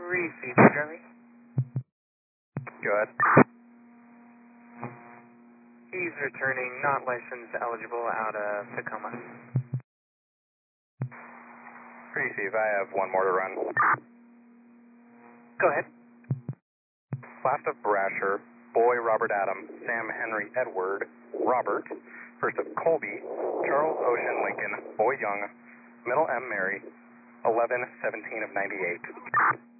Receive, Charlie. Good. He's returning, not license eligible out of Tacoma. Receive, I have one more to run. Go ahead. Last of Brasher, Boy Robert Adam, Sam Henry Edward, Robert. First of Colby, Charles Ocean Lincoln, Boy Young, Middle M Mary, 11/17 of 98.